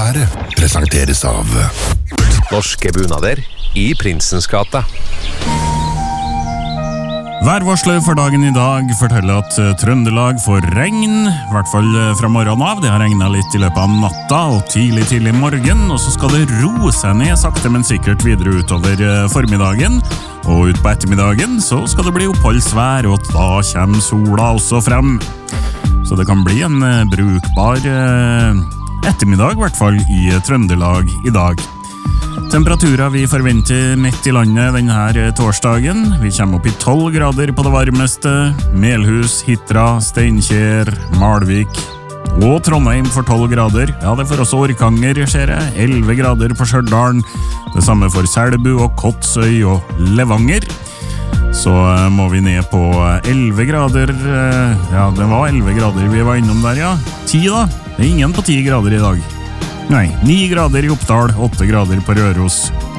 været presenteres av Norske bunader i Prinsens gate. Værvarselet for dagen i dag forteller at Trøndelag får regn, i hvert fall fra morgenen av. Det har regnet litt i løpet av natta og tidlig morgen, og så skal det roe seg ned sakte, men sikkert videre utover formiddagen. Og ut på ettermiddagen så skal det bli oppholdsvær, og da kommer sola også frem. Så det kan bli en brukbar ettermiddag, i hvert fall i Trøndelag i dag. Temperaturer vi forventer midt i landet denne torsdagen. Vi kommer opp i 12 grader på det varmeste. Melhus, Hitra, Steinkjer, Malvik og Trondheim får 12 grader. Ja, det får også Orkanger, ser jeg. 11 grader på Stjørdal. Det samme for Selbu og Kotsøy og Levanger. Så må vi ned på 11 grader. Ja, det var 11 grader vi var innom der, ja. 10 da. Det er ingen på 10 grader i dag. Nei, 9 grader i Oppdal, 8 grader på Røros.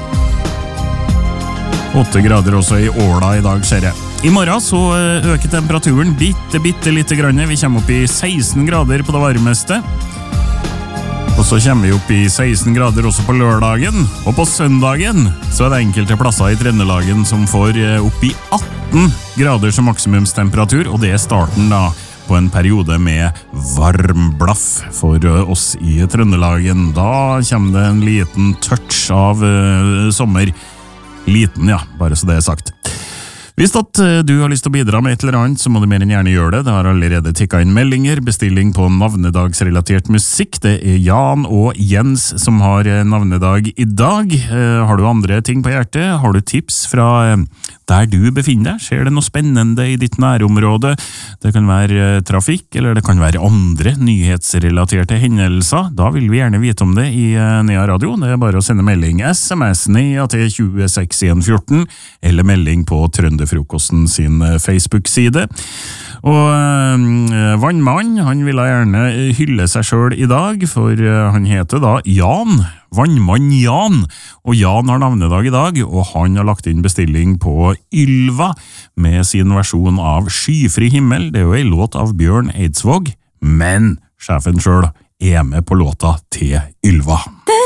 8 grader også i Åla i dag, ser jeg. I morgen så øker temperaturen bitte lite grann. Vi kommer opp i 16 grader på det varmeste. Og så kommer vi opp i 16 grader også på lørdagen. Og på søndagen så er det enkelte plasser i Trøndelagen som får opp i 18 grader som maksimumstemperatur, og det er starten da på en periode med varmblaff for oss i Trøndelagen. Da kommer det en liten touch av sommer. Liten, ja, bare så det er sagt. Hvis at du har lyst til å bidra med et eller annet, så må du mer enn gjerne gjøre det. Det har allerede tikket inn meldinger, bestilling på navnedagsrelatert musikk. Det er Jan og Jens som har navnedag i dag. Har du andre ting på hjertet? Har du tips fra der du befinner deg? Skjer det noe spennende i ditt nærområde? Det kan være trafikk, eller det kan være andre nyhetsrelaterte hendelser. Da vil vi gjerne vite om det i Nea Radio. Det er bare å sende melding SMS Nea til 26114, eller melding på Trønderfrokosten sin Facebook-side. Og Vannmann, han ville gjerne hylle seg selv i dag, for han heter da Jan. Vannmann Jan, og Jan har navnedag i dag, og han har lagt inn bestilling på Ylva med sin versjon av Skyfri himmel. Det er jo en låt av Bjørn Eidsvåg, men sjefen selv er med på låta til Ylva.